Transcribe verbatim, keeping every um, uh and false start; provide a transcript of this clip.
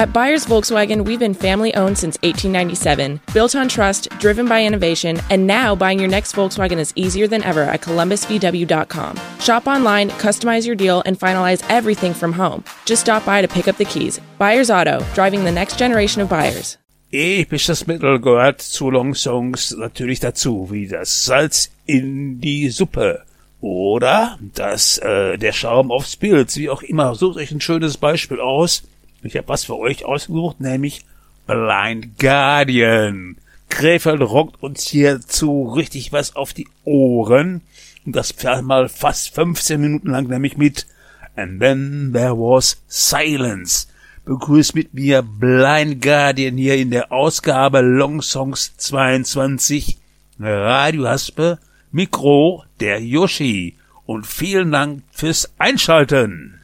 At Byers Volkswagen, we've been family-owned since eighteen ninety-seven, built on trust, driven by innovation, and now buying your next Volkswagen is easier than ever at columbus v w dot com. Shop online, customize your deal, and finalize everything from home. Just stop by to pick up the keys. Byers Auto, driving the next generation of buyers. Episches Mittel gehört zu Long Songs natürlich dazu, wie das Salz in die Suppe oder das äh, der Schaum aufs Pilz, wie auch immer. Sucht euch ein schönes Beispiel aus. Ich habe was für euch ausgesucht, nämlich Blind Guardian. Krefeld rockt uns hierzu richtig was auf die Ohren. Und das mal fast fünfzehn Minuten lang, nämlich mit And Then There Was Silence. Begrüßt mit mir Blind Guardian hier in der Ausgabe Long Songs zweiundzwanzig. Radio Haspe, Mikro der Yoshi. Und vielen Dank fürs Einschalten.